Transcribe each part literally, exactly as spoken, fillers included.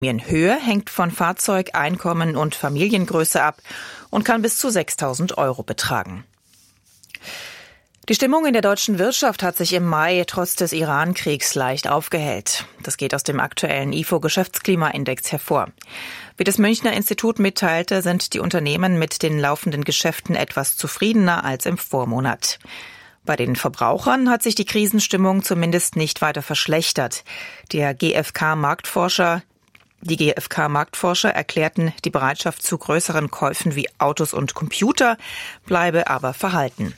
Höhe hängt von Fahrzeug, Einkommen und Familiengröße ab und kann bis zu sechstausend Euro betragen. Die Stimmung in der deutschen Wirtschaft hat sich im Mai trotz des Iran-Kriegs leicht aufgehellt. Das geht aus dem aktuellen I F O-Geschäftsklimaindex hervor. Wie das Münchner Institut mitteilte, sind die Unternehmen mit den laufenden Geschäften etwas zufriedener als im Vormonat. Bei den Verbrauchern hat sich die Krisenstimmung zumindest nicht weiter verschlechtert. Der G f K-Marktforscher Die G f K-Marktforscher erklärten, die Bereitschaft zu größeren Käufen wie Autos und Computer bleibe aber verhalten.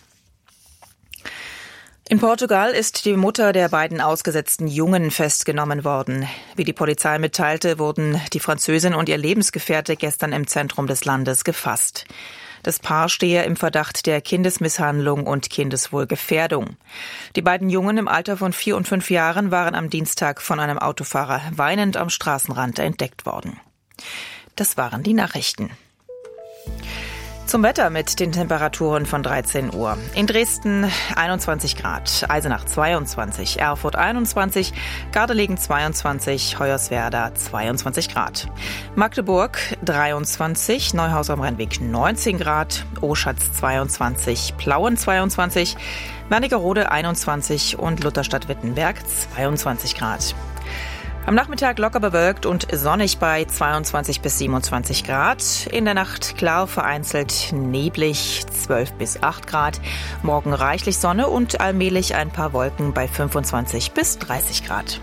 In Portugal ist die Mutter der beiden ausgesetzten Jungen festgenommen worden. Wie die Polizei mitteilte, wurden die Französin und ihr Lebensgefährte gestern im Zentrum des Landes gefasst. Das Paar stehe im Verdacht der Kindesmisshandlung und Kindeswohlgefährdung. Die beiden Jungen im Alter von vier und fünf Jahren waren am Dienstag von einem Autofahrer weinend am Straßenrand entdeckt worden. Das waren die Nachrichten. Zum Wetter mit den Temperaturen von dreizehn Uhr. In Dresden einundzwanzig Grad, Eisenach zweiundzwanzig, Erfurt einundzwanzig, Gardelegen zweiundzwanzig, Hoyerswerda zweiundzwanzig Grad. Magdeburg dreiundzwanzig, Neuhaus am Rheinweg neunzehn Grad, Oschatz zweiundzwanzig, Plauen zweiundzwanzig, Wernigerode einundzwanzig und Lutherstadt-Wittenberg zweiundzwanzig Grad. Am Nachmittag locker bewölkt und sonnig bei zweiundzwanzig bis siebenundzwanzig Grad. In der Nacht klar, vereinzelt neblig, zwölf bis acht Grad. Morgen reichlich Sonne und allmählich ein paar Wolken bei fünfundzwanzig bis dreißig Grad.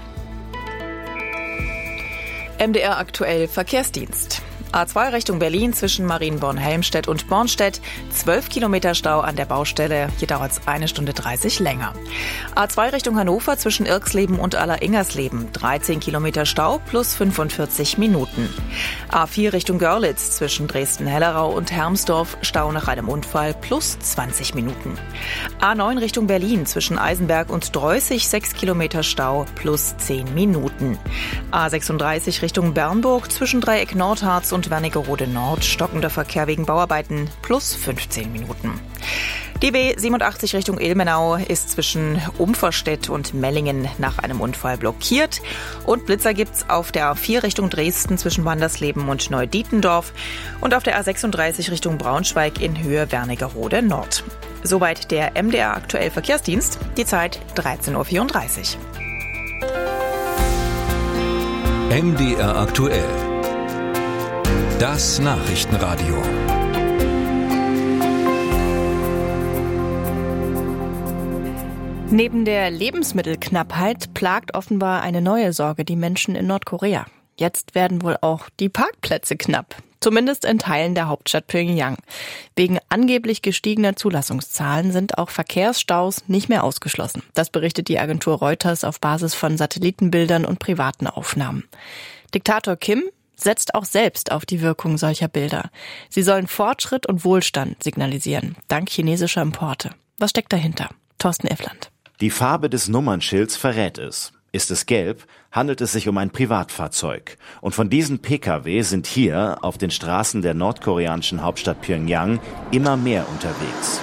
M D R aktuell Verkehrsdienst. A zwei Richtung Berlin zwischen Marienborn-Helmstedt und Bornstedt. zwölf Kilometer Stau an der Baustelle. Hier dauert es eine Stunde dreißig länger. A zwei Richtung Hannover zwischen Irksleben und Aller-Ingersleben. dreizehn Kilometer Stau plus fünfundvierzig Minuten. A vier Richtung Görlitz zwischen Dresden-Hellerau und Hermsdorf. Stau nach einem Unfall plus zwanzig Minuten. A neun Richtung Berlin zwischen Eisenberg und Dreußig. sechs Kilometer Stau plus zehn Minuten. A sechsunddreißig Richtung Bernburg zwischen Dreieck Nordharz und und Wernigerode Nord, stockender Verkehr wegen Bauarbeiten plus fünfzehn Minuten. Die B siebenundachtzig Richtung Ilmenau ist zwischen Umverstedt und Mellingen nach einem Unfall blockiert. Und Blitzer gibt's auf der A vier Richtung Dresden zwischen Wandersleben und Neudietendorf und auf der A sechsunddreißig Richtung Braunschweig in Höhe Wernigerode Nord. Soweit der M D R aktuell Verkehrsdienst. Die Zeit dreizehn Uhr vierunddreißig. M D R aktuell. Das Nachrichtenradio. Neben der Lebensmittelknappheit plagt offenbar eine neue Sorge die Menschen in Nordkorea. Jetzt werden wohl auch die Parkplätze knapp. Zumindest in Teilen der Hauptstadt Pjöngjang. Wegen angeblich gestiegener Zulassungszahlen sind auch Verkehrsstaus nicht mehr ausgeschlossen. Das berichtet die Agentur Reuters auf Basis von Satellitenbildern und privaten Aufnahmen. Diktator Kim setzt auch selbst auf die Wirkung solcher Bilder. Sie sollen Fortschritt und Wohlstand signalisieren, dank chinesischer Importe. Was steckt dahinter? Thorsten Effland. Die Farbe des Nummernschilds verrät es. Ist es gelb, handelt es sich um ein Privatfahrzeug. Und von diesen Pkw sind hier auf den Straßen der nordkoreanischen Hauptstadt Pjöngjang immer mehr unterwegs.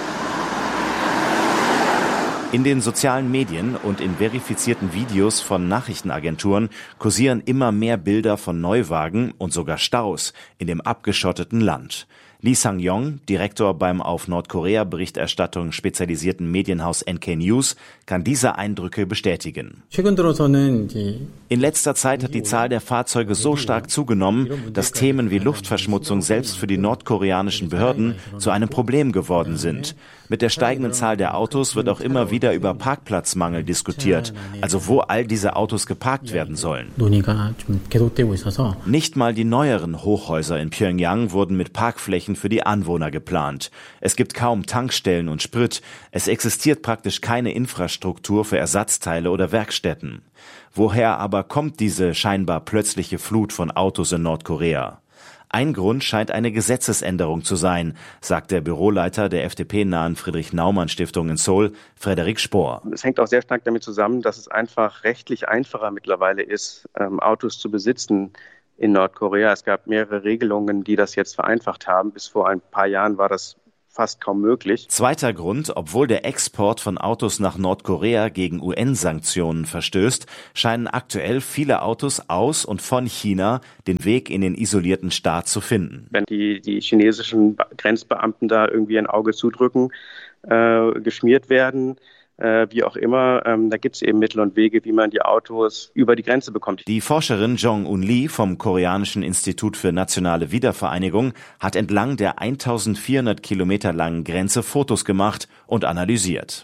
In den sozialen Medien und in verifizierten Videos von Nachrichtenagenturen kursieren immer mehr Bilder von Neuwagen und sogar Staus in dem abgeschotteten Land. Lee Sang-yong, Direktor beim auf Nordkorea-Berichterstattung spezialisierten Medienhaus N K News, kann diese Eindrücke bestätigen. In letzter Zeit hat die Zahl der Fahrzeuge so stark zugenommen, dass Themen wie Luftverschmutzung selbst für die nordkoreanischen Behörden zu einem Problem geworden sind. Mit der steigenden Zahl der Autos wird auch immer wieder über Parkplatzmangel diskutiert, also wo all diese Autos geparkt werden sollen. Nicht mal die neueren Hochhäuser in Pjöngjang wurden mit Parkflächen für die Anwohner geplant. Es gibt kaum Tankstellen und Sprit. Es existiert praktisch keine Infrastruktur für Ersatzteile oder Werkstätten. Woher aber kommt diese scheinbar plötzliche Flut von Autos in Nordkorea? Ein Grund scheint eine Gesetzesänderung zu sein, sagt der Büroleiter der F D P-nahen Friedrich-Naumann-Stiftung in Seoul, Frederik Spohr. Es hängt auch sehr stark damit zusammen, dass es einfach rechtlich einfacher mittlerweile ist, ähm, Autos zu besitzen in Nordkorea. Es gab mehrere Regelungen, die das jetzt vereinfacht haben. Bis vor ein paar Jahren war das fast kaum möglich. Zweiter Grund: Obwohl der Export von Autos nach Nordkorea gegen U N-Sanktionen verstößt, scheinen aktuell viele Autos aus und von China den Weg in den isolierten Staat zu finden. Wenn die, die chinesischen Grenzbeamten da irgendwie ein Auge zudrücken, äh, geschmiert werden, Äh, wie auch immer, ähm, da gibt es eben Mittel und Wege, wie man die Autos über die Grenze bekommt. Die Forscherin Jong-Un Lee vom Koreanischen Institut für nationale Wiedervereinigung hat entlang der eintausendvierhundert Kilometer langen Grenze Fotos gemacht und analysiert.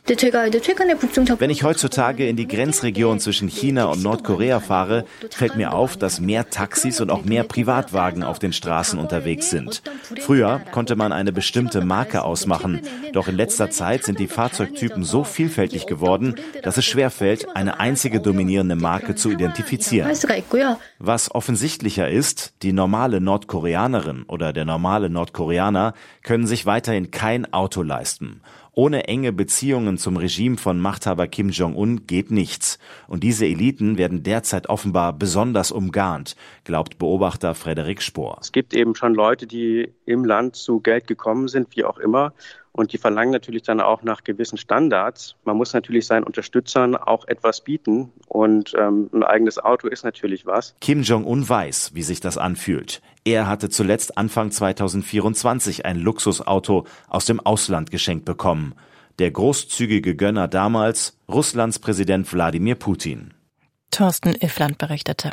Wenn ich heutzutage in die Grenzregion zwischen China und Nordkorea fahre, fällt mir auf, dass mehr Taxis und auch mehr Privatwagen auf den Straßen unterwegs sind. Früher konnte man eine bestimmte Marke ausmachen, doch in letzter Zeit sind die Fahrzeugtypen so vielfältig geworden, dass es schwerfällt, eine einzige dominierende Marke zu identifizieren. Was offensichtlicher ist: Die normale Nordkoreanerin oder der normale Nordkoreaner können sich weiterhin kein Auto leisten. Ohne enge Beziehungen zum Regime von Machthaber Kim Jong-un geht nichts. Und diese Eliten werden derzeit offenbar besonders umgarnt, glaubt Beobachter Frederik Spohr. Es gibt eben schon Leute, die im Land zu Geld gekommen sind, wie auch immer. Und die verlangen natürlich dann auch nach gewissen Standards. Man muss natürlich seinen Unterstützern auch etwas bieten. Und ähm, ein eigenes Auto ist natürlich was. Kim Jong-un weiß, wie sich das anfühlt. Er hatte zuletzt Anfang zweitausendvierundzwanzig ein Luxusauto aus dem Ausland geschenkt bekommen. Der großzügige Gönner damals: Russlands Präsident Wladimir Putin. Thorsten Iffland berichtete.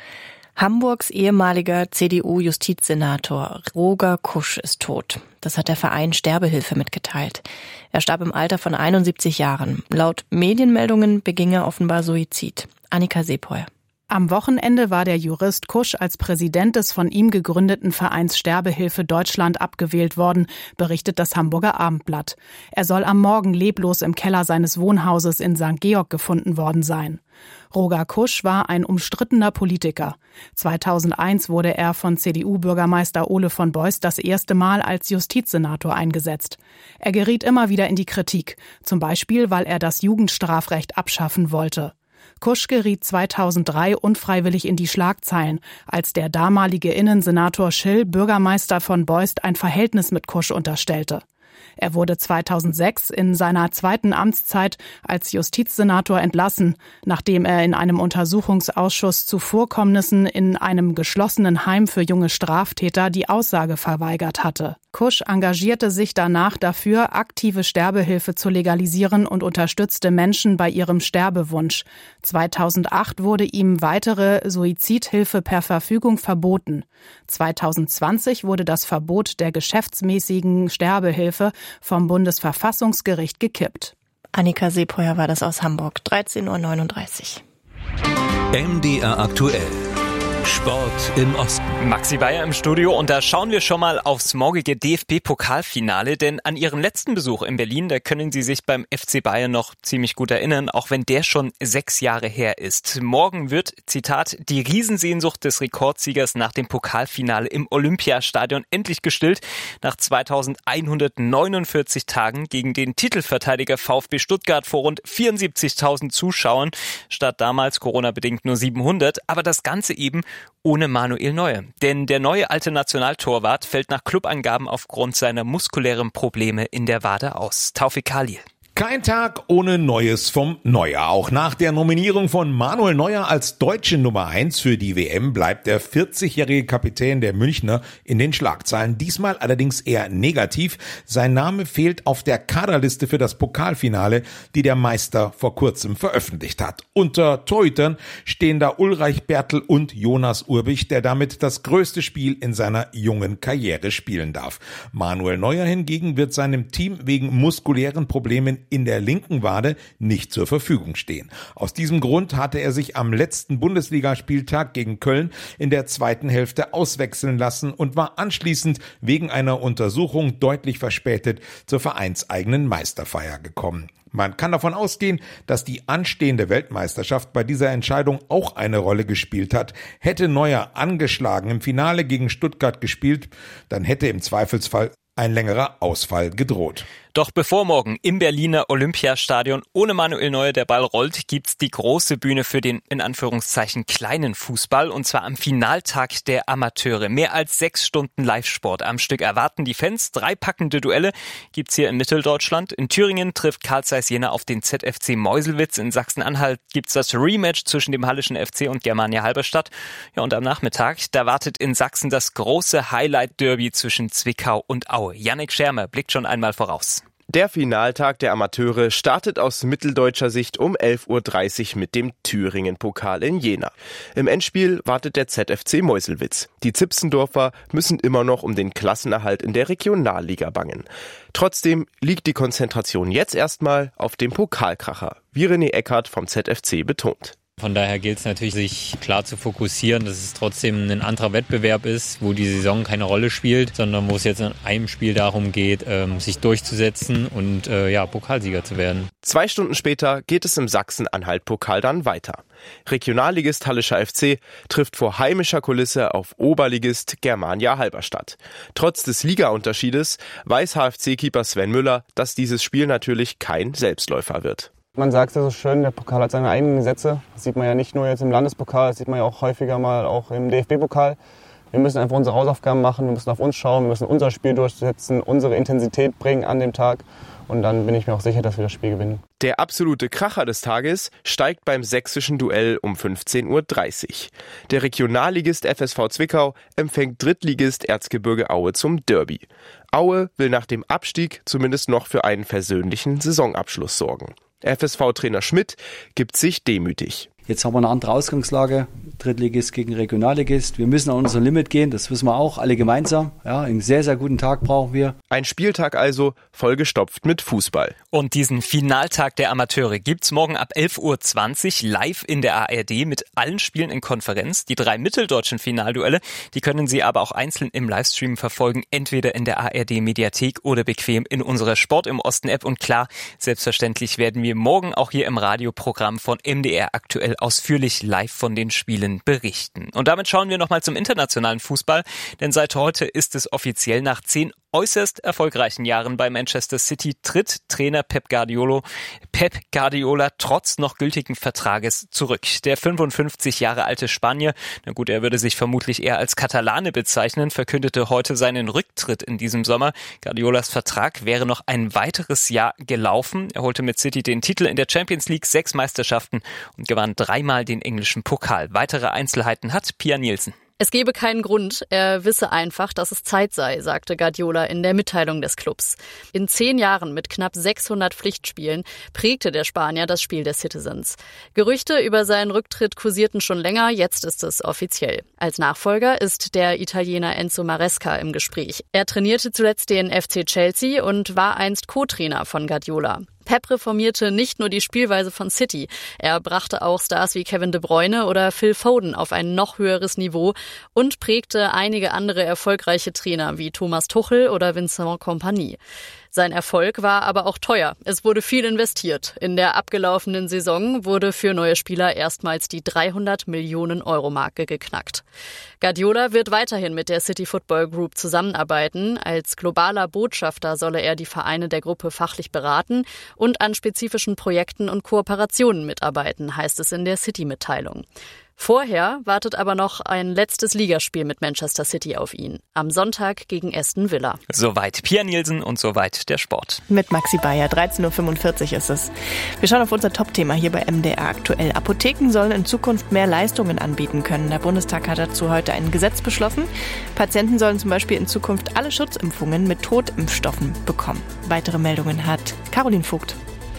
Hamburgs ehemaliger C D U-Justizsenator Roger Kusch ist tot. Das hat der Verein Sterbehilfe mitgeteilt. Er starb im Alter von einundsiebzig Jahren. Laut Medienmeldungen beging er offenbar Suizid. Annika Seepoer. Am Wochenende war der Jurist Kusch als Präsident des von ihm gegründeten Vereins Sterbehilfe Deutschland abgewählt worden, berichtet das Hamburger Abendblatt. Er soll am Morgen leblos im Keller seines Wohnhauses in Sankt Georg gefunden worden sein. Roger Kusch war ein umstrittener Politiker. zweitausendeins wurde er von C D U-Bürgermeister Ole von Beust das erste Mal als Justizsenator eingesetzt. Er geriet immer wieder in die Kritik, zum Beispiel, weil er das Jugendstrafrecht abschaffen wollte. Kusch geriet zweitausenddrei unfreiwillig in die Schlagzeilen, als der damalige Innensenator Schill Bürgermeister von Beust ein Verhältnis mit Kusch unterstellte. Er wurde zweitausendsechs in seiner zweiten Amtszeit als Justizsenator entlassen, nachdem er in einem Untersuchungsausschuss zu Vorkommnissen in einem geschlossenen Heim für junge Straftäter die Aussage verweigert hatte. Kusch engagierte sich danach dafür, aktive Sterbehilfe zu legalisieren und unterstützte Menschen bei ihrem Sterbewunsch. zweitausendacht wurde ihm weitere Suizidhilfe per Verfügung verboten. zweitausendzwanzig wurde das Verbot der geschäftsmäßigen Sterbehilfe vom Bundesverfassungsgericht gekippt. Annika Seepoer war das aus Hamburg, dreizehn Uhr neununddreißig. M D R aktuell. Sport im Osten. Maxi Bayer im Studio und da schauen wir schon mal aufs morgige D F B-Pokalfinale, denn an ihren letzten Besuch in Berlin, da können Sie sich beim F C Bayern noch ziemlich gut erinnern, auch wenn der schon sechs Jahre her ist. Morgen wird, Zitat, die Riesensehnsucht des Rekordsiegers nach dem Pokalfinale im Olympiastadion endlich gestillt. Nach zweitausendeinhundertneunundvierzig Tagen gegen den Titelverteidiger VfB Stuttgart vor rund vierundsiebzigtausend Zuschauern, statt damals Corona-bedingt nur siebenhundert, aber das Ganze eben ohne Manuel Neuer. Denn der neue alte Nationaltorwart fällt nach Clubangaben aufgrund seiner muskulären Probleme in der Wade aus. Taufik Khalil. Kein Tag ohne Neues vom Neuer. Auch nach der Nominierung von Manuel Neuer als deutsche Nummer eins für die W M bleibt der vierzigjährige Kapitän der Münchner in den Schlagzeilen. Diesmal allerdings eher negativ. Sein Name fehlt auf der Kaderliste für das Pokalfinale, die der Meister vor kurzem veröffentlicht hat. Unter Torhütern stehen da Ulreich Bertl und Jonas Urbich, der damit das größte Spiel in seiner jungen Karriere spielen darf. Manuel Neuer hingegen wird seinem Team wegen muskulären Problemen in der linken Wade nicht zur Verfügung stehen. Aus diesem Grund hatte er sich am letzten Bundesligaspieltag gegen Köln in der zweiten Hälfte auswechseln lassen und war anschließend wegen einer Untersuchung deutlich verspätet zur vereinseigenen Meisterfeier gekommen. Man kann davon ausgehen, dass die anstehende Weltmeisterschaft bei dieser Entscheidung auch eine Rolle gespielt hat. Hätte Neuer angeschlagen im Finale gegen Stuttgart gespielt, dann hätte im Zweifelsfall ein längerer Ausfall gedroht. Doch bevor morgen im Berliner Olympiastadion ohne Manuel Neuer der Ball rollt, gibt's die große Bühne für den in Anführungszeichen kleinen Fußball, und zwar am Finaltag der Amateure. Mehr als sechs Stunden Live-Sport am Stück erwarten die Fans. Drei packende Duelle gibt's hier in Mitteldeutschland. In Thüringen trifft Carl Zeiss Jena auf den Z F C Meuselwitz. In Sachsen-Anhalt gibt's das Rematch zwischen dem Hallischen F C und Germania Halberstadt. Ja, und am Nachmittag, da wartet in Sachsen das große Highlight-Derby zwischen Zwickau und Aue. Jannik Schermer blickt schon einmal voraus. Der Finaltag der Amateure startet aus mitteldeutscher Sicht um elf Uhr dreißig mit dem Thüringen-Pokal in Jena. Im Endspiel wartet der Z F C Meuselwitz. Die Zipsendorfer müssen immer noch um den Klassenerhalt in der Regionalliga bangen. Trotzdem liegt die Konzentration jetzt erstmal auf dem Pokalkracher, wie René Eckhardt vom Z F C betont. Von daher gilt es natürlich, sich klar zu fokussieren, dass es trotzdem ein anderer Wettbewerb ist, wo die Saison keine Rolle spielt, sondern wo es jetzt in einem Spiel darum geht, ähm, sich durchzusetzen und äh, ja, Pokalsieger zu werden. Zwei Stunden später geht es im Sachsen-Anhalt-Pokal dann weiter. Regionalligist Hallischer F C trifft vor heimischer Kulisse auf Oberligist Germania Halberstadt. Trotz des Ligaunterschiedes weiß H F C-Keeper Sven Müller, dass dieses Spiel natürlich kein Selbstläufer wird. Man sagt ja so schön, der Pokal hat seine eigenen Gesetze. Das sieht man ja nicht nur jetzt im Landespokal, das sieht man ja auch häufiger mal auch im D F B-Pokal. Wir müssen einfach unsere Hausaufgaben machen, wir müssen auf uns schauen, wir müssen unser Spiel durchsetzen, unsere Intensität bringen an dem Tag. Und dann bin ich mir auch sicher, dass wir das Spiel gewinnen. Der absolute Kracher des Tages steigt beim sächsischen Duell um fünfzehn Uhr dreißig. Der Regionalligist F S V Zwickau empfängt Drittligist Erzgebirge Aue zum Derby. Aue will nach dem Abstieg zumindest noch für einen versöhnlichen Saisonabschluss sorgen. F S V-Trainer Schmidt gibt sich demütig. Jetzt haben wir eine andere Ausgangslage, Drittligist gegen Regionalligist. Wir müssen an unser Limit gehen, das wissen wir auch, alle gemeinsam. Ja, einen sehr, sehr guten Tag brauchen wir. Ein Spieltag also, vollgestopft mit Fußball. Und diesen Finaltag der Amateure gibt's morgen ab elf Uhr zwanzig live in der A R D mit allen Spielen in Konferenz. Die drei mitteldeutschen Finalduelle, die können Sie aber auch einzeln im Livestream verfolgen, entweder in der A R D-Mediathek oder bequem in unserer Sport im Osten-App. Und klar, selbstverständlich werden wir morgen auch hier im Radioprogramm von M D R aktuell ausführlich live von den Spielen berichten. Und damit schauen wir nochmal zum internationalen Fußball, denn seit heute ist es offiziell: nach zehn äußerst erfolgreichen Jahren bei Manchester City tritt Trainer Pep Guardiola, Pep Guardiola trotz noch gültigen Vertrages zurück. Der fünfundfünfzig Jahre alte Spanier, na gut, er würde sich vermutlich eher als Katalane bezeichnen, verkündete heute seinen Rücktritt in diesem Sommer. Guardiolas Vertrag wäre noch ein weiteres Jahr gelaufen. Er holte mit City den Titel in der Champions League, sechs Meisterschaften und gewann dreimal den englischen Pokal. Weitere Einzelheiten hat Pia Nielsen. Es gebe keinen Grund, er wisse einfach, dass es Zeit sei, sagte Guardiola in der Mitteilung des Clubs. In zehn Jahren mit knapp sechshundert Pflichtspielen prägte der Spanier das Spiel der Citizens. Gerüchte über seinen Rücktritt kursierten schon länger, jetzt ist es offiziell. Als Nachfolger ist der Italiener Enzo Maresca im Gespräch. Er trainierte zuletzt den F C Chelsea und war einst Co-Trainer von Guardiola. Pep reformierte nicht nur die Spielweise von City, er brachte auch Stars wie Kevin De Bruyne oder Phil Foden auf ein noch höheres Niveau und prägte einige andere erfolgreiche Trainer wie Thomas Tuchel oder Vincent Kompany. Sein Erfolg war aber auch teuer. Es wurde viel investiert. In der abgelaufenen Saison wurde für neue Spieler erstmals die dreihundert Millionen Euro Marke geknackt. Guardiola wird weiterhin mit der City Football Group zusammenarbeiten. Als globaler Botschafter solle er die Vereine der Gruppe fachlich beraten und an spezifischen Projekten und Kooperationen mitarbeiten, heißt es in der City-Mitteilung. Vorher wartet aber noch ein letztes Ligaspiel mit Manchester City auf ihn. Am Sonntag gegen Aston Villa. Soweit Pia Nielsen und soweit der Sport. Mit Maxi Bayer, dreizehn Uhr fünfundvierzig ist es. Wir schauen auf unser Top-Thema hier bei M D R aktuell. Apotheken sollen in Zukunft mehr Leistungen anbieten können. Der Bundestag hat dazu heute ein Gesetz beschlossen. Patienten sollen zum Beispiel in Zukunft alle Schutzimpfungen mit Totimpfstoffen bekommen. Weitere Meldungen hat Caroline Vogt.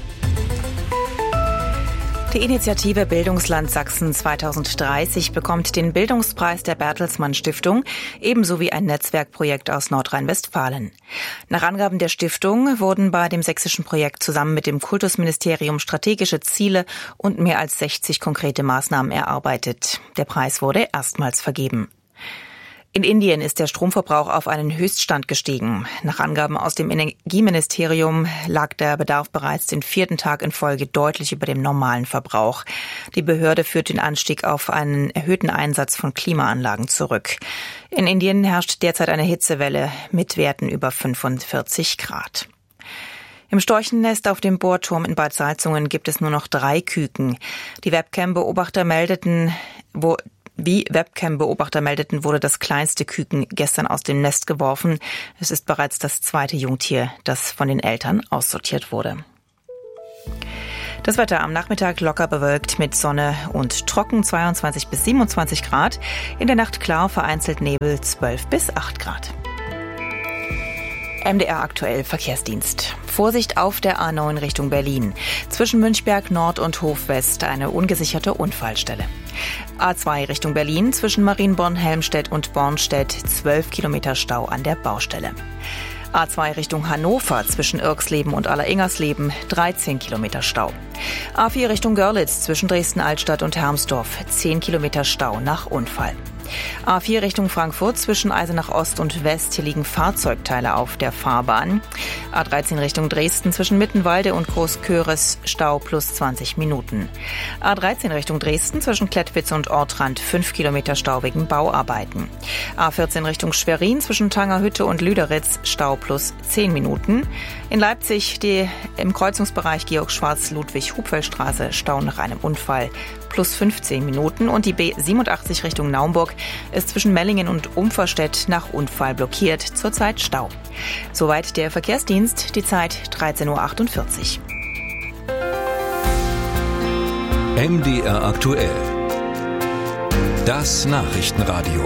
Die Initiative Bildungsland Sachsen zweitausenddreißig bekommt den Bildungspreis der Bertelsmann Stiftung, ebenso wie ein Netzwerkprojekt aus Nordrhein-Westfalen. Nach Angaben der Stiftung wurden bei dem sächsischen Projekt zusammen mit dem Kultusministerium strategische Ziele und mehr als sechzig konkrete Maßnahmen erarbeitet. Der Preis wurde erstmals vergeben. In Indien ist der Stromverbrauch auf einen Höchststand gestiegen. Nach Angaben aus dem Energieministerium lag der Bedarf bereits den vierten Tag in Folge deutlich über dem normalen Verbrauch. Die Behörde führt den Anstieg auf einen erhöhten Einsatz von Klimaanlagen zurück. In Indien herrscht derzeit eine Hitzewelle mit Werten über fünfundvierzig Grad. Im Storchennest auf dem Bohrturm in Bad Salzungen gibt es nur noch drei Küken. Die Webcam-Beobachter meldeten, wo Wie Webcam-Beobachter meldeten, wurde das kleinste Küken gestern aus dem Nest geworfen. Es ist bereits das zweite Jungtier, das von den Eltern aussortiert wurde. Das Wetter am Nachmittag locker bewölkt mit Sonne und trocken, zweiundzwanzig bis siebenundzwanzig Grad. In der Nacht klar, vereinzelt Nebel, zwölf bis acht Grad. M D R aktuell Verkehrsdienst. Vorsicht auf der A neun Richtung Berlin. Zwischen Münchberg Nord und Hofwest eine ungesicherte Unfallstelle. A zwei Richtung Berlin zwischen Marienborn, Helmstedt und Bornstedt zwölf Kilometer Stau an der Baustelle. A zwei Richtung Hannover zwischen Irxleben und Alleringers-Leben dreizehn Kilometer Stau. A vier Richtung Görlitz zwischen Dresden-Altstadt und Hermsdorf zehn Kilometer Stau nach Unfall. A vier Richtung Frankfurt zwischen Eisenach Ost und West. Hier liegen Fahrzeugteile auf der Fahrbahn. A dreizehn Richtung Dresden zwischen Mittenwalde und Großköres Stau plus zwanzig Minuten. A dreizehn Richtung Dresden zwischen Klettwitz und Ortrand fünf Kilometer Stau wegen Bauarbeiten. A vierzehn Richtung Schwerin zwischen Tangerhütte und Lüderitz Stau plus zehn Minuten. In Leipzig die im Kreuzungsbereich Georg-Schwarz-Ludwig-Hupfeld-Straße Stau nach einem Unfall plus fünfzehn Minuten. Und die B siebenundachtzig Richtung Naumburg ist zwischen Mellingen und Umferstedt nach Unfall blockiert, zurzeit Stau. Soweit der Verkehrsdienst, die Zeit dreizehn Uhr achtundvierzig. M D R aktuell. Das Nachrichtenradio.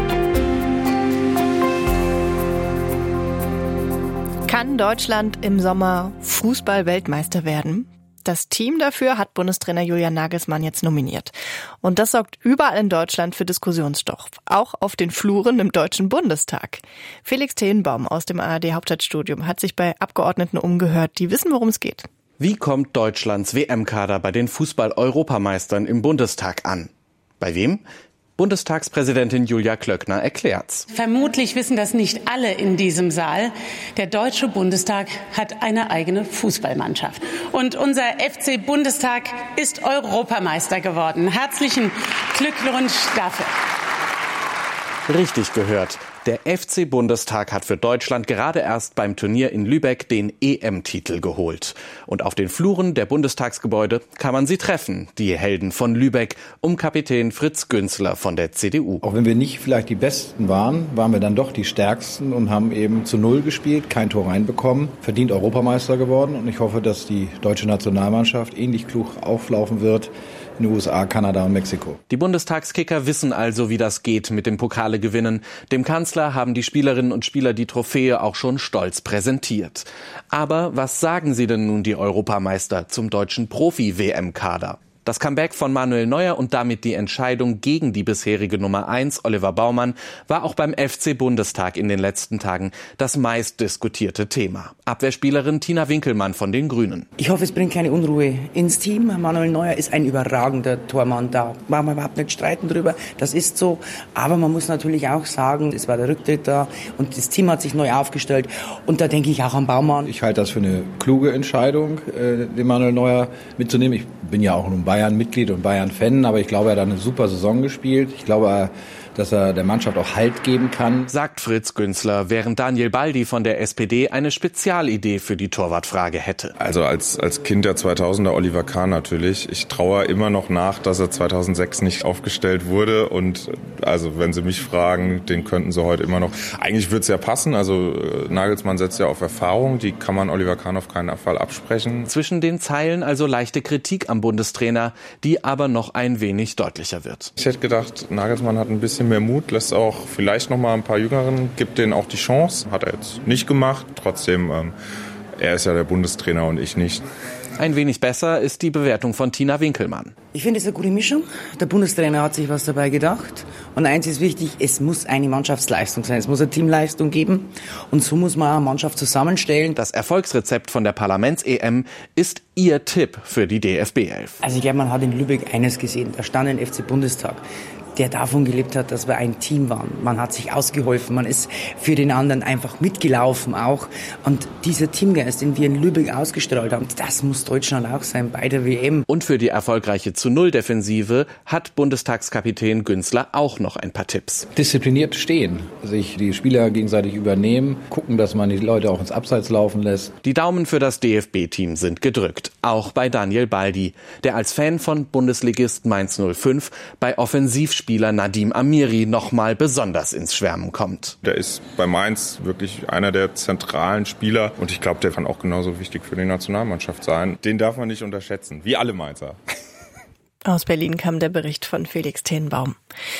Kann Deutschland im Sommer Fußball-Weltmeister werden? Das Team dafür hat Bundestrainer Julian Nagelsmann jetzt nominiert. Und das sorgt überall in Deutschland für Diskussionsstoff. Auch auf den Fluren im Deutschen Bundestag. Felix Thelenbaum aus dem A R D-Hauptstadtstudium hat sich bei Abgeordneten umgehört, die wissen, worum es geht. Wie kommt Deutschlands W M-Kader bei den Fußball-Europameistern im Bundestag an? Bei wem? Bundestagspräsidentin Julia Klöckner erklärt's. Vermutlich wissen das nicht alle in diesem Saal. Der Deutsche Bundestag hat eine eigene Fußballmannschaft. Und unser F C Bundestag ist Europameister geworden. Herzlichen Glückwunsch dafür. Richtig gehört. Der F C Bundestag hat für Deutschland gerade erst beim Turnier in Lübeck den E M-Titel geholt. Und auf den Fluren der Bundestagsgebäude kann man sie treffen, die Helden von Lübeck, um Kapitän Fritz Günzler von der C D U. Auch wenn wir nicht vielleicht die Besten waren, waren wir dann doch die Stärksten und haben eben zu Null gespielt, kein Tor reinbekommen, verdient Europameister geworden. Und ich hoffe, dass die deutsche Nationalmannschaft ähnlich klug auflaufen wird in den U S A, Kanada und Mexiko. Die Bundestagskicker wissen also, wie das geht mit dem Pokale gewinnen. Dem Kanzler haben die Spielerinnen und Spieler die Trophäe auch schon stolz präsentiert. Aber was sagen sie denn nun die Europameister zum deutschen Profi-W M-Kader? Das Comeback von Manuel Neuer und damit die Entscheidung gegen die bisherige Nummer eins, Oliver Baumann, war auch beim F C Bundestag in den letzten Tagen das meistdiskutierte Thema. Abwehrspielerin Tina Winkelmann von den Grünen. Ich hoffe, es bringt keine Unruhe ins Team. Manuel Neuer ist ein überragender Tormann. Da brauchen wir überhaupt nicht streiten drüber. Das ist so. Aber man muss natürlich auch sagen, es war der Rücktritt da und das Team hat sich neu aufgestellt. Und da denke ich auch an Baumann. Ich halte das für eine kluge Entscheidung, den Manuel Neuer mitzunehmen. Ich bin ja auch nun Bayern-Mitglied und Bayern-Fan, aber ich glaube, er hat eine super Saison gespielt. Ich glaube, dass er der Mannschaft auch Halt geben kann. Sagt Fritz Günzler, während Daniel Baldi von der S P D eine Spezialidee für die Torwartfrage hätte. Also als, als Kind der zweitausender Oliver Kahn natürlich. Ich traue immer noch nach, dass er zweitausendsechs nicht aufgestellt wurde. Und also wenn Sie mich fragen, den könnten Sie heute immer noch. Eigentlich würde es ja passen. Also Nagelsmann setzt ja auf Erfahrung. Die kann man Oliver Kahn auf keinen Fall absprechen. Zwischen den Zeilen also leichte Kritik am Bundestrainer, die aber noch ein wenig deutlicher wird. Ich hätte gedacht, Nagelsmann hat ein bisschen mehr Mut, lässt auch vielleicht noch mal ein paar Jüngeren, gibt denen auch die Chance. Hat er jetzt nicht gemacht. Trotzdem, ähm, er ist ja der Bundestrainer und ich nicht. Ein wenig besser ist die Bewertung von Tina Winkelmann. Ich finde es eine gute Mischung. Der Bundestrainer hat sich was dabei gedacht. Und eins ist wichtig, es muss eine Mannschaftsleistung sein. Es muss eine Teamleistung geben. Und so muss man eine Mannschaft zusammenstellen. Das Erfolgsrezept von der Parlaments-E M ist Ihr Tipp für die D F B elf. Also ich glaube, man hat in Lübeck eines gesehen. Da stand ein F C Bundestag. der davon gelebt hat, dass wir ein Team waren. Man hat sich ausgeholfen, man ist für den anderen einfach mitgelaufen auch. Und dieser Teamgeist, den wir in Lübeck ausgestrahlt haben, das muss Deutschland auch sein bei der W M. Und für die erfolgreiche zu Null Defensive hat Bundestagskapitän Günzler auch noch ein paar Tipps. Diszipliniert stehen, sich die Spieler gegenseitig übernehmen, gucken, dass man die Leute auch ins Abseits laufen lässt. Die Daumen für das D F B-Team sind gedrückt, auch bei Daniel Baldi, der als Fan von Bundesligist Mainz null fünf bei Offensivspieler Nadim Amiri nochmal besonders ins Schwärmen kommt. Der ist bei Mainz wirklich einer der zentralen Spieler und ich glaube, der kann auch genauso wichtig für die Nationalmannschaft sein. Den darf man nicht unterschätzen, wie alle Mainzer. Aus Berlin kam der Bericht von Felix Tenbaum.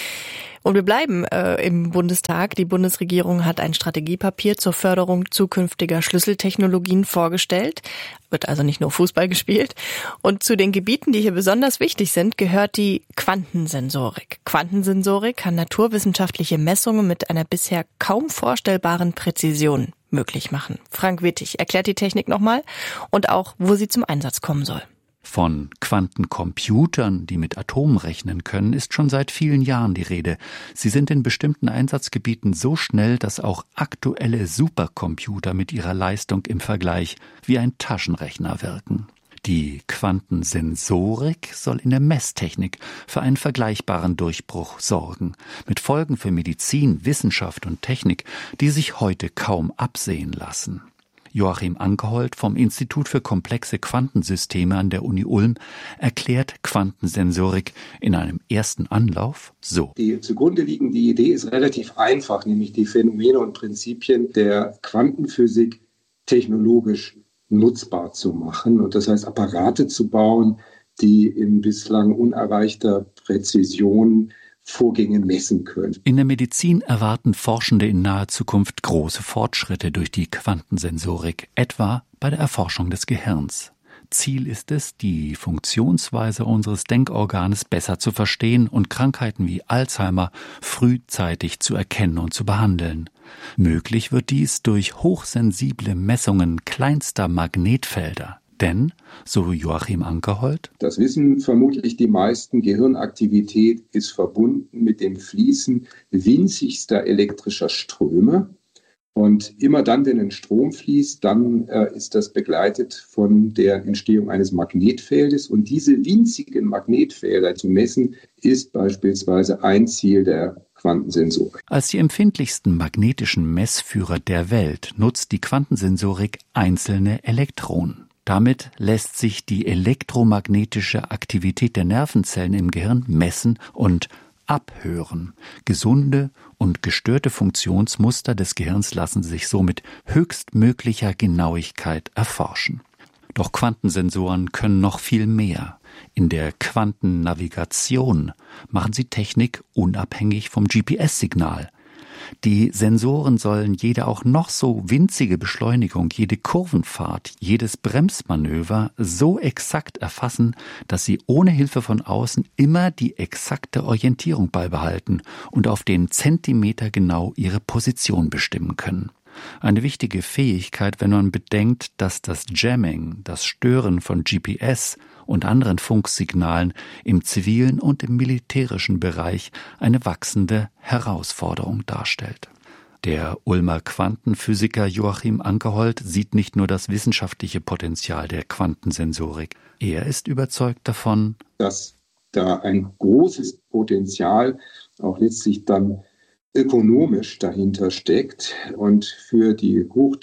Und wir bleiben äh, im Bundestag. Die Bundesregierung hat ein Strategiepapier zur Förderung zukünftiger Schlüsseltechnologien vorgestellt. Wird also nicht nur Fußball gespielt. Und zu den Gebieten, die hier besonders wichtig sind, gehört die Quantensensorik. Quantensensorik kann naturwissenschaftliche Messungen mit einer bisher kaum vorstellbaren Präzision möglich machen. Frank Wittig erklärt die Technik nochmal und auch, wo sie zum Einsatz kommen soll. Von Quantencomputern, die mit Atomen rechnen können, ist schon seit vielen Jahren die Rede. Sie sind in bestimmten Einsatzgebieten so schnell, dass auch aktuelle Supercomputer mit ihrer Leistung im Vergleich wie ein Taschenrechner wirken. Die Quantensensorik soll in der Messtechnik für einen vergleichbaren Durchbruch sorgen, mit Folgen für Medizin, Wissenschaft und Technik, die sich heute kaum absehen lassen. Joachim Ankehold vom Institut für komplexe Quantensysteme an der Uni Ulm erklärt Quantensensorik in einem ersten Anlauf so. Die zugrunde liegende Idee ist relativ einfach, nämlich die Phänomene und Prinzipien der Quantenphysik technologisch nutzbar zu machen. Und das heißt, Apparate zu bauen, die in bislang unerreichter Präzision Vorgänge messen können. In der Medizin erwarten Forschende in naher Zukunft große Fortschritte durch die Quantensensorik, etwa bei der Erforschung des Gehirns. Ziel ist es, die Funktionsweise unseres Denkorganes besser zu verstehen und Krankheiten wie Alzheimer frühzeitig zu erkennen und zu behandeln. Möglich wird dies durch hochsensible Messungen kleinster Magnetfelder. Denn, so Joachim Ankehold, das wissen vermutlich die meisten, Gehirnaktivität ist verbunden mit dem Fließen winzigster elektrischer Ströme. Und immer dann, wenn ein Strom fließt, dann äh, ist das begleitet von der Entstehung eines Magnetfeldes. Und diese winzigen Magnetfelder zu messen, ist beispielsweise ein Ziel der Quantensensorik. Als die empfindlichsten magnetischen Messführer der Welt nutzt die Quantensensorik einzelne Elektronen. Damit lässt sich die elektromagnetische Aktivität der Nervenzellen im Gehirn messen und abhören. Gesunde und gestörte Funktionsmuster des Gehirns lassen sich so mit höchstmöglicher Genauigkeit erforschen. Doch Quantensensoren können noch viel mehr. In der Quantennavigation machen sie Technik unabhängig vom G P S-Signal. Die Sensoren sollen jede auch noch so winzige Beschleunigung, jede Kurvenfahrt, jedes Bremsmanöver so exakt erfassen, dass sie ohne Hilfe von außen immer die exakte Orientierung beibehalten und auf den Zentimeter genau ihre Position bestimmen können. Eine wichtige Fähigkeit, wenn man bedenkt, dass das Jamming, das Stören von G P S und anderen Funksignalen im zivilen und im militärischen Bereich eine wachsende Herausforderung darstellt. Der Ulmer Quantenphysiker Joachim Ankehold sieht nicht nur das wissenschaftliche Potenzial der Quantensensorik. Er ist überzeugt davon, dass da ein großes Potenzial auch letztlich dann ökonomisch dahinter steckt und für die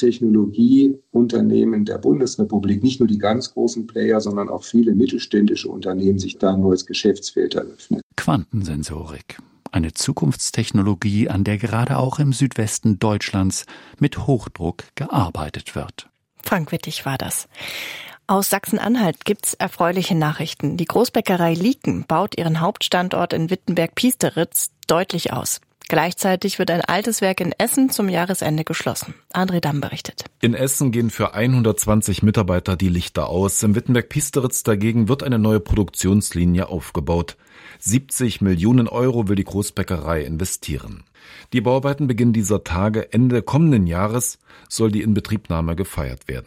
Hochtechnologieunternehmen der Bundesrepublik nicht nur die ganz großen Player, sondern auch viele mittelständische Unternehmen sich da ein neues Geschäftsfeld eröffnen. Quantensensorik, eine Zukunftstechnologie, an der gerade auch im Südwesten Deutschlands mit Hochdruck gearbeitet wird. Frank Wittig war das. Aus Sachsen-Anhalt gibt's erfreuliche Nachrichten. Die Großbäckerei Lieken baut ihren Hauptstandort in Wittenberg-Piesteritz deutlich aus. Gleichzeitig wird ein altes Werk in Essen zum Jahresende geschlossen. André Damm berichtet. In Essen gehen für hundertzwanzig Mitarbeiter die Lichter aus. Im Wittenberg-Piesteritz dagegen wird eine neue Produktionslinie aufgebaut. siebzig Millionen Euro will die Großbäckerei investieren. Die Bauarbeiten beginnen dieser Tage. Ende kommenden Jahres soll die Inbetriebnahme gefeiert werden.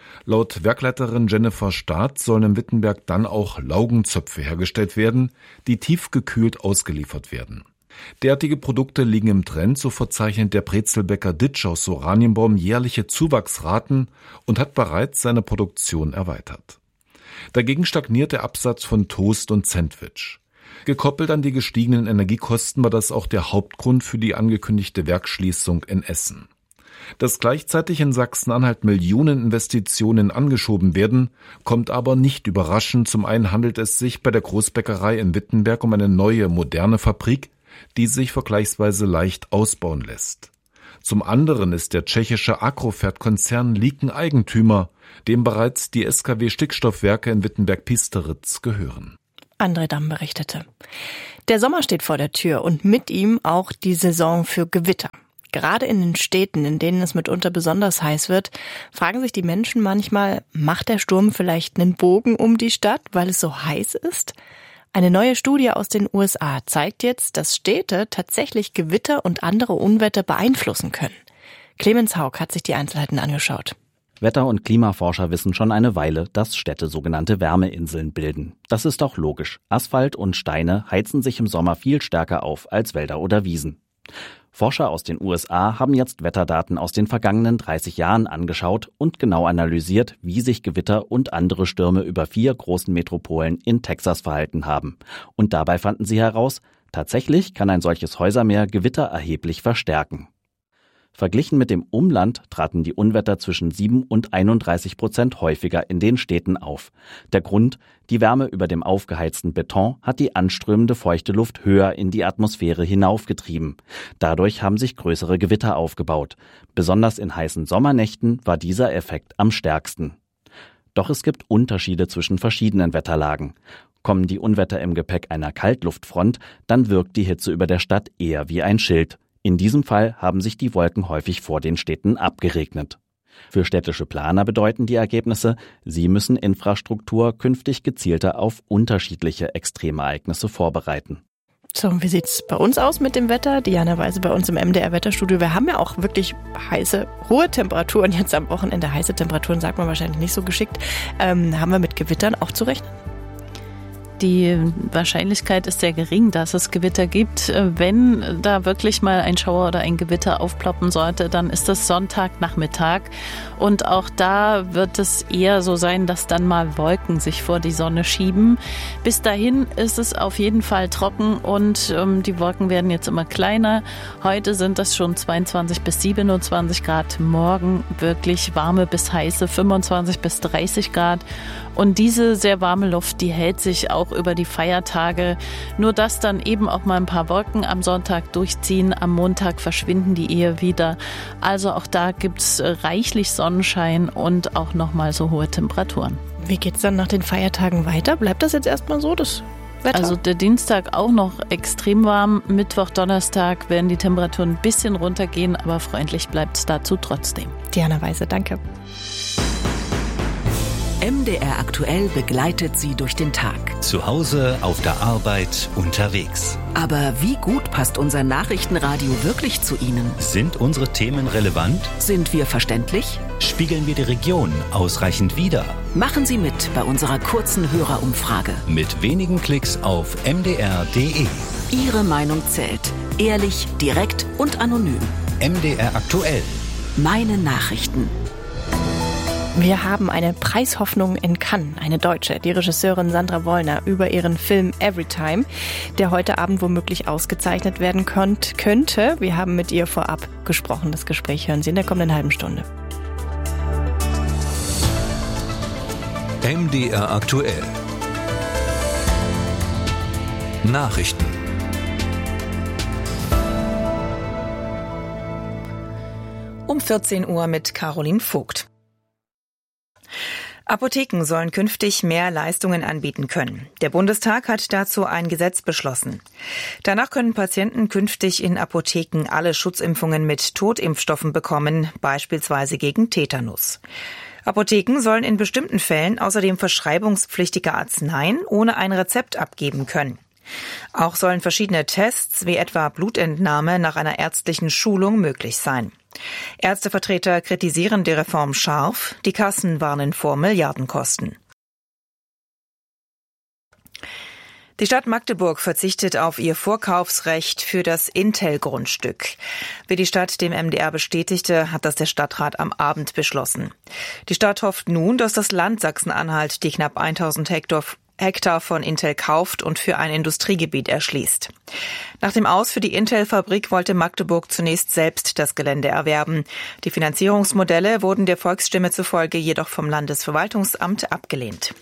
Laut Werkleiterin Jennifer Staat sollen in Wittenberg dann auch Laugenzöpfe hergestellt werden, die tiefgekühlt ausgeliefert werden. Derartige Produkte liegen im Trend, so verzeichnet der Brezelbäcker Ditsch aus Oranienbaum jährliche Zuwachsraten und hat bereits seine Produktion erweitert. Dagegen stagniert der Absatz von Toast und Sandwich. Gekoppelt an die gestiegenen Energiekosten war das auch der Hauptgrund für die angekündigte Werksschließung in Essen. Dass gleichzeitig in Sachsen-Anhalt Millionen Investitionen angeschoben werden, kommt aber nicht überraschend. Zum einen handelt es sich bei der Großbäckerei in Wittenberg um eine neue, moderne Fabrik, die sich vergleichsweise leicht ausbauen lässt. Zum anderen ist der tschechische Agrofert-Konzern Liken Eigentümer, dem bereits die S K W Stickstoffwerke in Wittenberg-Piesteritz gehören. André Damm berichtete. Der Sommer steht vor der Tür und mit ihm auch die Saison für Gewitter. Gerade in den Städten, in denen es mitunter besonders heiß wird, fragen sich die Menschen manchmal, macht der Sturm vielleicht einen Bogen um die Stadt, weil es so heiß ist? Eine neue Studie aus den U S A zeigt jetzt, dass Städte tatsächlich Gewitter und andere Unwetter beeinflussen können. Clemens Haug hat sich die Einzelheiten angeschaut. Wetter- und Klimaforscher wissen schon eine Weile, dass Städte sogenannte Wärmeinseln bilden. Das ist auch logisch. Asphalt und Steine heizen sich im Sommer viel stärker auf als Wälder oder Wiesen. Forscher aus den U S A haben jetzt Wetterdaten aus den vergangenen dreißig Jahren angeschaut und genau analysiert, wie sich Gewitter und andere Stürme über vier großen Metropolen in Texas verhalten haben. Und dabei fanden sie heraus, tatsächlich kann ein solches Häusermeer Gewitter erheblich verstärken. Verglichen mit dem Umland traten die Unwetter zwischen sieben und einunddreißig Prozent häufiger in den Städten auf. Der Grund: Die Wärme über dem aufgeheizten Beton hat die anströmende feuchte Luft höher in die Atmosphäre hinaufgetrieben. Dadurch haben sich größere Gewitter aufgebaut. Besonders in heißen Sommernächten war dieser Effekt am stärksten. Doch es gibt Unterschiede zwischen verschiedenen Wetterlagen. Kommen die Unwetter im Gepäck einer Kaltluftfront, dann wirkt die Hitze über der Stadt eher wie ein Schild. In diesem Fall haben sich die Wolken häufig vor den Städten abgeregnet. Für städtische Planer bedeuten die Ergebnisse, sie müssen Infrastruktur künftig gezielter auf unterschiedliche Extremereignisse vorbereiten. So, und wie sieht's bei uns aus mit dem Wetter? Diana Weise bei uns im M D R-Wetterstudio. Wir haben ja auch wirklich heiße, hohe Temperaturen jetzt am Wochenende. Heiße Temperaturen sagt man wahrscheinlich nicht so geschickt. Ähm, haben wir mit Gewittern auch zu rechnen? Die Wahrscheinlichkeit ist sehr gering, dass es Gewitter gibt. Wenn da wirklich mal ein Schauer oder ein Gewitter aufploppen sollte, dann ist das Sonntagnachmittag. Und auch da wird es eher so sein, dass dann mal Wolken sich vor die Sonne schieben. Bis dahin ist es auf jeden Fall trocken und ähm, die Wolken werden jetzt immer kleiner. Heute sind das schon zweiundzwanzig bis siebenundzwanzig Grad. Morgen wirklich warme bis heiße fünfundzwanzig bis dreißig Grad. Und diese sehr warme Luft, die hält sich auch über die Feiertage. Nur dass dann eben auch mal ein paar Wolken am Sonntag durchziehen. Am Montag verschwinden die eher wieder. Also auch da gibt's reichlich Sonnenschein und auch nochmal so hohe Temperaturen. Wie geht's dann nach den Feiertagen weiter? Bleibt das jetzt erstmal so, das Wetter? Also der Dienstag auch noch extrem warm. Mittwoch, Donnerstag werden die Temperaturen ein bisschen runtergehen, aber freundlich bleibt es dazu trotzdem. Diana Weise, danke. M D R aktuell begleitet Sie durch den Tag. Zu Hause, auf der Arbeit, unterwegs. Aber wie gut passt unser Nachrichtenradio wirklich zu Ihnen? Sind unsere Themen relevant? Sind wir verständlich? Spiegeln wir die Region ausreichend wider? Machen Sie mit bei unserer kurzen Hörerumfrage. Mit wenigen Klicks auf m d r punkt d e. Ihre Meinung zählt. Ehrlich, direkt und anonym. M D R aktuell. Meine Nachrichten. Wir haben eine Preishoffnung in Cannes, eine Deutsche, die Regisseurin Sandra Wollner, über ihren Film Everytime, der heute Abend womöglich ausgezeichnet werden könnt, könnte. Wir haben mit ihr vorab gesprochen. Das Gespräch hören Sie in der kommenden halben Stunde. M D R aktuell. Nachrichten. Um vierzehn Uhr mit Caroline Vogt. Apotheken sollen künftig mehr Leistungen anbieten können. Der Bundestag hat dazu ein Gesetz beschlossen. Danach können Patienten künftig in Apotheken alle Schutzimpfungen mit Totimpfstoffen bekommen, beispielsweise gegen Tetanus. Apotheken sollen in bestimmten Fällen außerdem verschreibungspflichtige Arzneien ohne ein Rezept abgeben können. Auch sollen verschiedene Tests, wie etwa Blutentnahme nach einer ärztlichen Schulung, möglich sein. Ärztevertreter kritisieren die Reform scharf, die Kassen warnen vor Milliardenkosten. Die Stadt Magdeburg verzichtet auf ihr Vorkaufsrecht für das Intel-Grundstück. Wie die Stadt dem M D R bestätigte, hat das der Stadtrat am Abend beschlossen. Die Stadt hofft nun, dass das Land Sachsen-Anhalt die knapp tausend Hektar Hektar von Intel kauft und für ein Industriegebiet erschließt. Nach dem Aus für die Intel-Fabrik wollte Magdeburg zunächst selbst das Gelände erwerben. Die Finanzierungsmodelle wurden der Volksstimme zufolge jedoch vom Landesverwaltungsamt abgelehnt.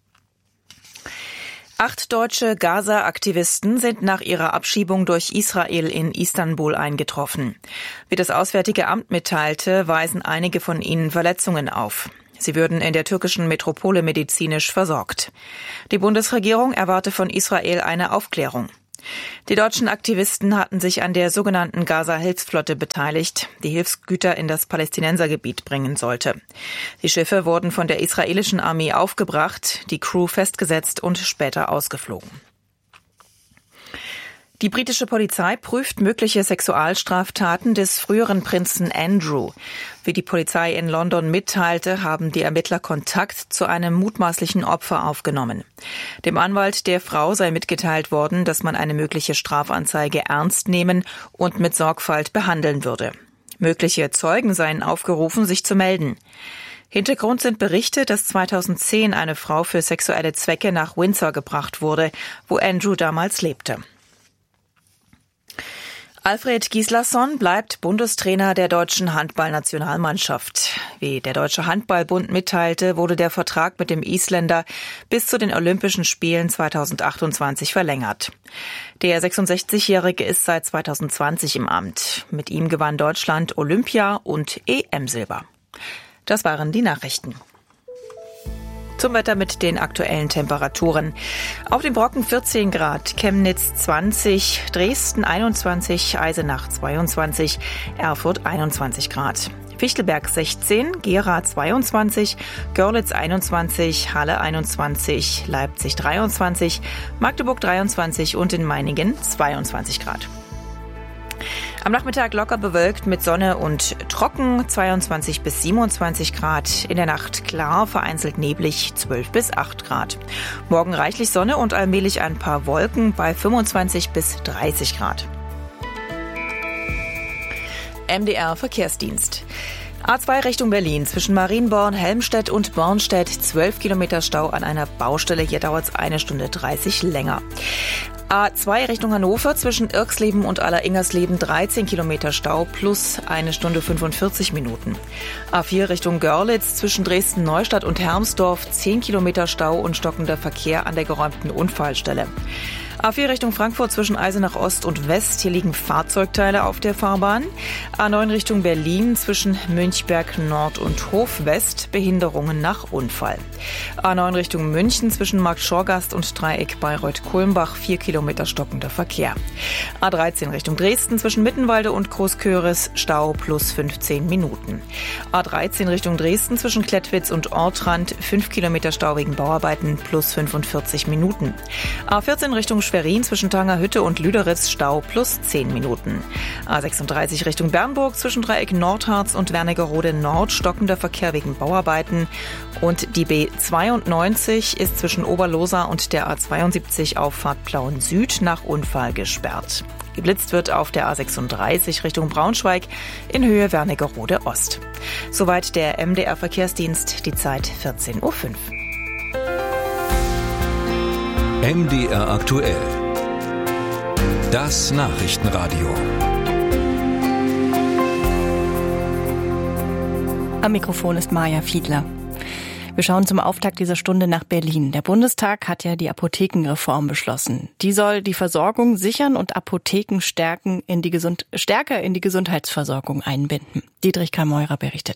Acht deutsche Gaza-Aktivisten sind nach ihrer Abschiebung durch Israel in Istanbul eingetroffen. Wie das Auswärtige Amt mitteilte, weisen einige von ihnen Verletzungen auf. Sie würden in der türkischen Metropole medizinisch versorgt. Die Bundesregierung erwarte von Israel eine Aufklärung. Die deutschen Aktivisten hatten sich an der sogenannten Gaza-Hilfsflotte beteiligt, die Hilfsgüter in das Palästinensergebiet bringen sollte. Die Schiffe wurden von der israelischen Armee aufgebracht, die Crew festgesetzt und später ausgeflogen. Die britische Polizei prüft mögliche Sexualstraftaten des früheren Prinzen Andrew. Wie die Polizei in London mitteilte, haben die Ermittler Kontakt zu einem mutmaßlichen Opfer aufgenommen. Dem Anwalt der Frau sei mitgeteilt worden, dass man eine mögliche Strafanzeige ernst nehmen und mit Sorgfalt behandeln würde. Mögliche Zeugen seien aufgerufen, sich zu melden. Hintergrund sind Berichte, dass zweitausendzehn eine Frau für sexuelle Zwecke nach Windsor gebracht wurde, wo Andrew damals lebte. Alfred Gislason bleibt Bundestrainer der deutschen Handballnationalmannschaft. Wie der Deutsche Handballbund mitteilte, wurde der Vertrag mit dem Isländer bis zu den Olympischen Spielen zweitausendachtundzwanzig verlängert. Der sechsundsechzigjährige ist seit zweitausendzwanzig im Amt. Mit ihm gewann Deutschland Olympia- und E M-Silber. Das waren die Nachrichten. Zum Wetter mit den aktuellen Temperaturen. Auf dem Brocken vierzehn Grad, Chemnitz zwanzig, Dresden einundzwanzig, Eisenach zweiundzwanzig, Erfurt einundzwanzig Grad. Fichtelberg sechzehn, Gera zweiundzwanzig, Görlitz einundzwanzig, Halle einundzwanzig, Leipzig dreiundzwanzig, Magdeburg dreiundzwanzig und in Meiningen zweiundzwanzig Grad. Am Nachmittag locker bewölkt mit Sonne und trocken, zweiundzwanzig bis siebenundzwanzig Grad. In der Nacht klar, vereinzelt neblig, zwölf bis acht Grad. Morgen reichlich Sonne und allmählich ein paar Wolken bei fünfundzwanzig bis dreißig Grad. M D R Verkehrsdienst. A zwei Richtung Berlin zwischen Marienborn, Helmstedt und Bornstedt zwölf Kilometer Stau an einer Baustelle. Hier dauert es eine Stunde dreißig länger. A zwei Richtung Hannover zwischen Irxleben und Aller-Ingersleben dreizehn Kilometer Stau plus eine Stunde fünfundvierzig Minuten. A vier Richtung Görlitz zwischen Dresden-Neustadt und Hermsdorf zehn Kilometer Stau und stockender Verkehr an der geräumten Unfallstelle. A vier Richtung Frankfurt zwischen Eisenach Ost und West. Hier liegen Fahrzeugteile auf der Fahrbahn. A neun Richtung Berlin zwischen Münchberg Nord und Hof West. Behinderungen nach Unfall. A neun Richtung München zwischen Markt-Schorgast und Dreieck Bayreuth-Kulmbach. vier Kilometer stockender Verkehr. A dreizehn Richtung Dresden zwischen Mittenwalde und Großköris. Stau plus fünfzehn Minuten. A dreizehn Richtung Dresden zwischen Klettwitz und Ortrand. fünf Kilometer Stau wegen Bauarbeiten plus fünfundvierzig Minuten. A vierzehn Richtung Schwerin zwischen Tangerhütte und Lüderitz Stau plus zehn Minuten. A sechsunddreißig Richtung Bernburg zwischen Dreieck Nordharz und Wernigerode Nord stockender Verkehr wegen Bauarbeiten. Und die B zweiundneunzig ist zwischen Oberlosa und der A zweiundsiebzig Auffahrt Plauen Süd nach Unfall gesperrt. Geblitzt wird auf der A sechsunddreißig Richtung Braunschweig in Höhe Wernigerode Ost. Soweit der M D R Verkehrsdienst, die Zeit vierzehn Uhr fünf. M D R aktuell. Das Nachrichtenradio. Am Mikrofon ist Maja Fiedler. Wir schauen zum Auftakt dieser Stunde nach Berlin. Der Bundestag hat ja die Apothekenreform beschlossen. Die soll die Versorgung sichern und Apotheken stärken in die Gesund- stärker in die Gesundheitsversorgung einbinden. Dietrich Kameurer berichtet.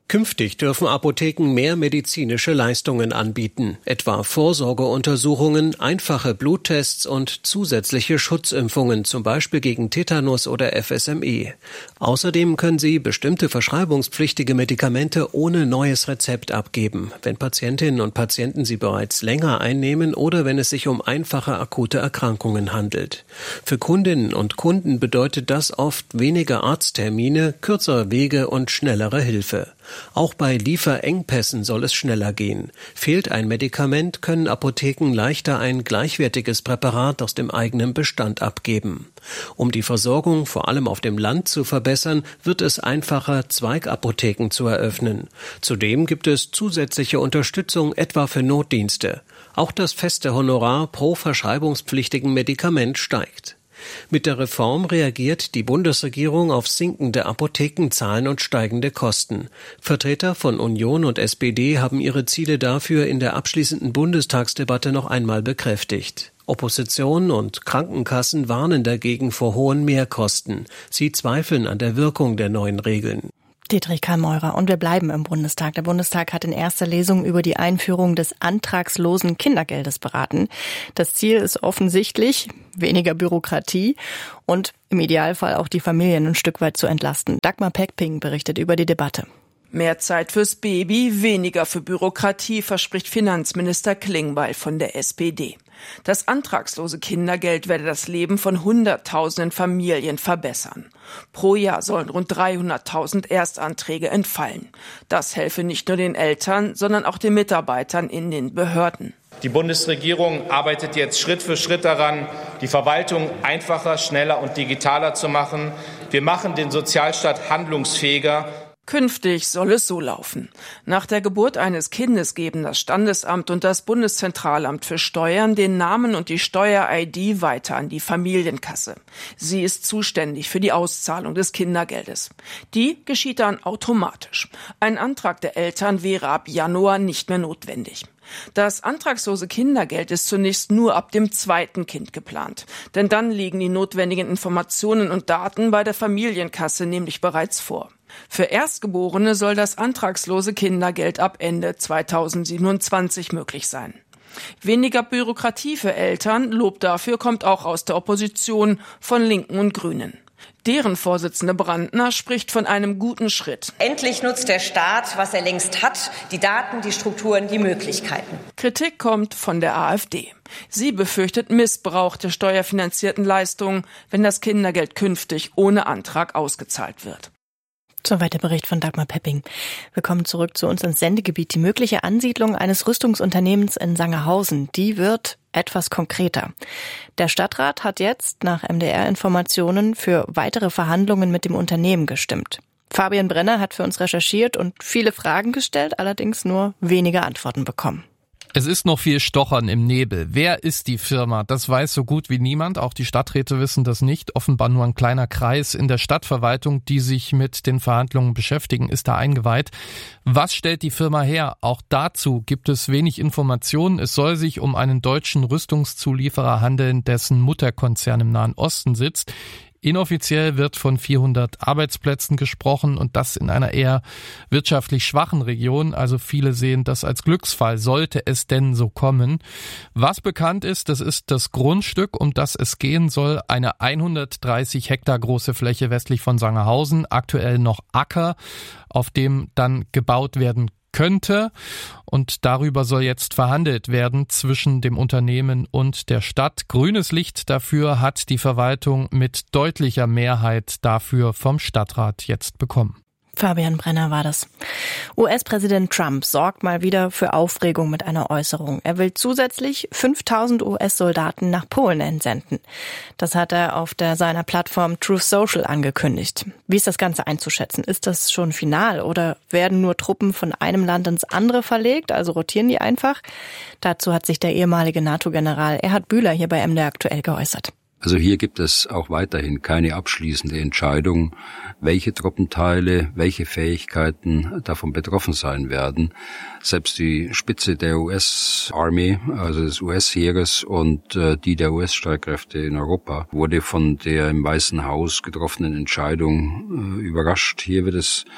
Künftig dürfen Apotheken mehr medizinische Leistungen anbieten, etwa Vorsorgeuntersuchungen, einfache Bluttests und zusätzliche Schutzimpfungen, zum Beispiel gegen Tetanus oder F S M E. Außerdem können sie bestimmte verschreibungspflichtige Medikamente ohne neues Rezept abgeben, wenn Patientinnen und Patienten sie bereits länger einnehmen oder wenn es sich um einfache akute Erkrankungen handelt. Für Kundinnen und Kunden bedeutet das oft weniger Arzttermine, kürzere Wege und schnellere Hilfe. Auch bei Lieferengpässen soll es schneller gehen. Fehlt ein Medikament, können Apotheken leichter ein gleichwertiges Präparat aus dem eigenen Bestand abgeben. Um die Versorgung vor allem auf dem Land zu verbessern, wird es einfacher, Zweigapotheken zu eröffnen. Zudem gibt es zusätzliche Unterstützung etwa für Notdienste. Auch das feste Honorar pro verschreibungspflichtigen Medikament steigt. Mit der Reform reagiert die Bundesregierung auf sinkende Apothekenzahlen und steigende Kosten. Vertreter von Union und S P D haben ihre Ziele dafür in der abschließenden Bundestagsdebatte noch einmal bekräftigt. Opposition und Krankenkassen warnen dagegen vor hohen Mehrkosten. Sie zweifeln an der Wirkung der neuen Regeln. Dietrich Karl-Meurer. Und wir bleiben im Bundestag. Der Bundestag hat in erster Lesung über die Einführung des antragslosen Kindergeldes beraten. Das Ziel ist offensichtlich weniger Bürokratie und im Idealfall auch die Familien ein Stück weit zu entlasten. Dagmar Peckping berichtet über die Debatte. Mehr Zeit fürs Baby, weniger für Bürokratie, verspricht Finanzminister Klingbeil von der S P D. Das antragslose Kindergeld werde das Leben von Hunderttausenden Familien verbessern. Pro Jahr sollen rund dreihunderttausend Erstanträge entfallen. Das helfe nicht nur den Eltern, sondern auch den Mitarbeitern in den Behörden. Die Bundesregierung arbeitet jetzt Schritt für Schritt daran, die Verwaltung einfacher, schneller und digitaler zu machen. Wir machen den Sozialstaat handlungsfähiger. Künftig soll es so laufen. Nach der Geburt eines Kindes geben das Standesamt und das Bundeszentralamt für Steuern den Namen und die Steuer-I D weiter an die Familienkasse. Sie ist zuständig für die Auszahlung des Kindergeldes. Die geschieht dann automatisch. Ein Antrag der Eltern wäre ab Januar nicht mehr notwendig. Das antragslose Kindergeld ist zunächst nur ab dem zweiten Kind geplant. Denn dann liegen die notwendigen Informationen und Daten bei der Familienkasse nämlich bereits vor. Für Erstgeborene soll das antragslose Kindergeld ab Ende zweitausendsiebenundzwanzig möglich sein. Weniger Bürokratie für Eltern, Lob dafür kommt auch aus der Opposition von Linken und Grünen. Deren Vorsitzende Brandner spricht von einem guten Schritt. Endlich nutzt der Staat, was er längst hat, die Daten, die Strukturen, die Möglichkeiten. Kritik kommt von der AfD. Sie befürchtet Missbrauch der steuerfinanzierten Leistungen, wenn das Kindergeld künftig ohne Antrag ausgezahlt wird. Soweit der Bericht von Dagmar Pepping. Wir kommen zurück zu uns ins Sendegebiet. Die mögliche Ansiedlung eines Rüstungsunternehmens in Sangerhausen, die wird etwas konkreter. Der Stadtrat hat jetzt nach M D R-Informationen für weitere Verhandlungen mit dem Unternehmen gestimmt. Fabian Brenner hat für uns recherchiert und viele Fragen gestellt, allerdings nur wenige Antworten bekommen. Es ist noch viel Stochern im Nebel. Wer ist die Firma? Das weiß so gut wie niemand. Auch die Stadträte wissen das nicht. Offenbar nur ein kleiner Kreis in der Stadtverwaltung, die sich mit den Verhandlungen beschäftigen, ist da eingeweiht. Was stellt die Firma her? Auch dazu gibt es wenig Informationen. Es soll sich um einen deutschen Rüstungszulieferer handeln, dessen Mutterkonzern im Nahen Osten sitzt. Inoffiziell wird von vierhundert Arbeitsplätzen gesprochen und das in einer eher wirtschaftlich schwachen Region. Also viele sehen das als Glücksfall, sollte es denn so kommen. Was bekannt ist, das ist das Grundstück, um das es gehen soll. Eine hundertdreißig Hektar große Fläche westlich von Sangerhausen, aktuell noch Acker, auf dem dann gebaut werden könnte. Und darüber soll jetzt verhandelt werden zwischen dem Unternehmen und der Stadt. Grünes Licht dafür hat die Verwaltung mit deutlicher Mehrheit dafür vom Stadtrat jetzt bekommen. Fabian Brenner war das. U S-Präsident Trump sorgt mal wieder für Aufregung mit einer Äußerung. Er will zusätzlich fünftausend U S-Soldaten nach Polen entsenden. Das hat er auf der seiner Plattform Truth Social angekündigt. Wie ist das Ganze einzuschätzen? Ist das schon final oder werden nur Truppen von einem Land ins andere verlegt, also rotieren die einfach? Dazu hat sich der ehemalige NATO-General Erhard Bühler hier bei M D R aktuell geäußert. Also hier gibt es auch weiterhin keine abschließende Entscheidung, welche Truppenteile, welche Fähigkeiten davon betroffen sein werden. Selbst die Spitze der U S-Army, also des U S-Heeres und äh, die der U S-Streitkräfte in Europa, wurde von der im Weißen Haus getroffenen Entscheidung äh, überrascht. Hier wird es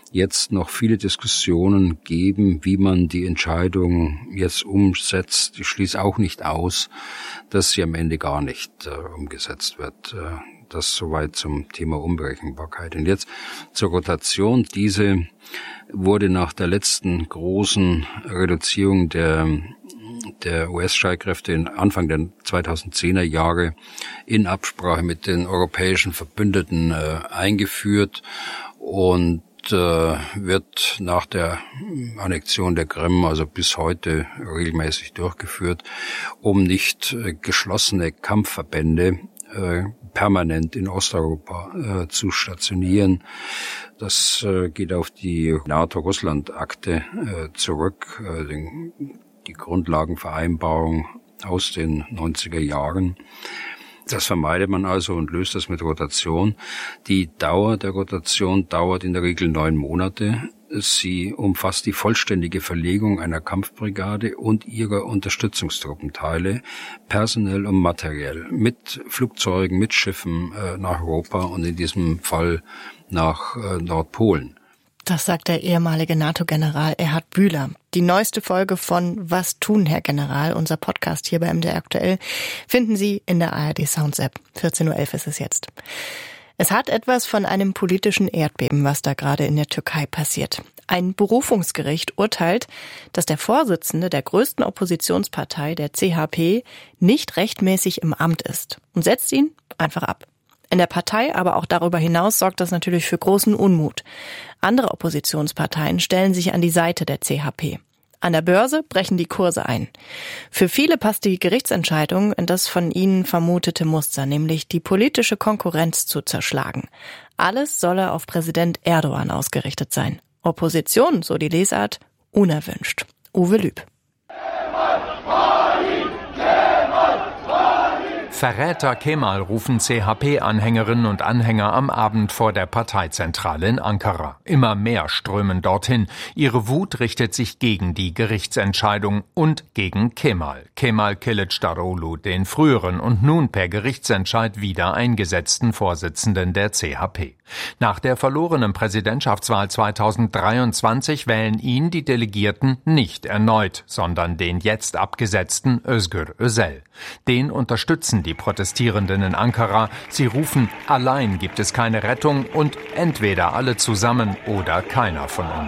jetzt noch viele Diskussionen geben, wie man die Entscheidung jetzt umsetzt. Ich schließe auch nicht aus, dass sie am Ende gar nicht äh, umgesetzt wird. Äh, das soweit zum Thema Unberechenbarkeit. Und jetzt zur Rotation. Diese wurde nach der letzten großen Reduzierung der der U S-Streitkräfte Anfang der zweitausendzehner Jahre in Absprache mit den europäischen Verbündeten äh, eingeführt und äh, wird nach der Annexion der Krim, also bis heute, regelmäßig durchgeführt, um nicht äh, geschlossene Kampfverbände äh, permanent in Osteuropa äh, zu stationieren. Das äh, geht auf die NATO-Russland-Akte äh, zurück, äh, den die Grundlagenvereinbarung aus den neunziger Jahren. Das vermeidet man also und löst das mit Rotation. Die Dauer der Rotation dauert in der Regel neun Monate. Sie umfasst die vollständige Verlegung einer Kampfbrigade und ihrer Unterstützungstruppenteile, personell und materiell, mit Flugzeugen, mit Schiffen äh, nach Europa und in diesem Fall nach äh, Nordpolen. Das sagt der ehemalige NATO-General Erhard Bühler. Die neueste Folge von Was tun, Herr General, unser Podcast hier bei M D R Aktuell, finden Sie in der A R D Sounds App. vierzehn Uhr elf ist es jetzt. Es hat etwas von einem politischen Erdbeben, was da gerade in der Türkei passiert. Ein Berufungsgericht urteilt, dass der Vorsitzende der größten Oppositionspartei, der C H P, nicht rechtmäßig im Amt ist und setzt ihn einfach ab. In der Partei, aber auch darüber hinaus sorgt das natürlich für großen Unmut. Andere Oppositionsparteien stellen sich an die Seite der C H P. An der Börse brechen die Kurse ein. Für viele passt die Gerichtsentscheidung in das von ihnen vermutete Muster, nämlich die politische Konkurrenz zu zerschlagen. Alles solle auf Präsident Erdogan ausgerichtet sein. Opposition, so die Lesart, unerwünscht. Uwe Lüb. Verräter Kemal, rufen C H P-Anhängerinnen und Anhänger am Abend vor der Parteizentrale in Ankara. Immer mehr strömen dorthin. Ihre Wut richtet sich gegen die Gerichtsentscheidung und gegen Kemal. Kemal Kılıçdaroğlu, den früheren und nun per Gerichtsentscheid wieder eingesetzten Vorsitzenden der C H P. Nach der verlorenen Präsidentschaftswahl zweitausenddreiundzwanzig wählen ihn die Delegierten nicht erneut, sondern den jetzt abgesetzten Özgür Özel. Den unterstützen die Protestierenden in Ankara. Sie rufen, allein gibt es keine Rettung und entweder alle zusammen oder keiner von uns.